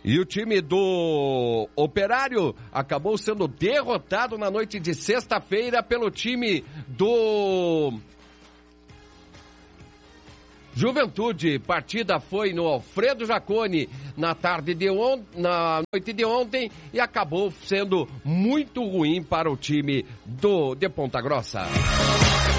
E o time do Operário acabou sendo derrotado na noite de sexta-feira pelo time do Juventude. Partida foi no Alfredo Jaconi na noite de ontem e acabou sendo muito ruim para o time de Ponta Grossa.